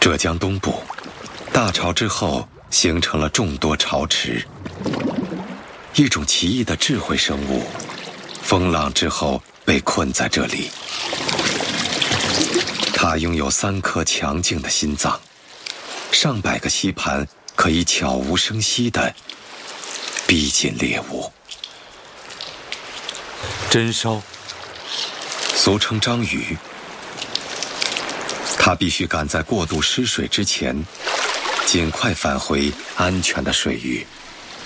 浙江东部，大潮之后形成了众多潮池。一种奇异的智慧生物，风浪之后被困在这里。它拥有3颗强劲的心脏，上百个吸盘可以悄无声息地逼近猎物。 真梢， 俗称章鱼，它必须赶在过度失水之前，尽快返回安全的水域。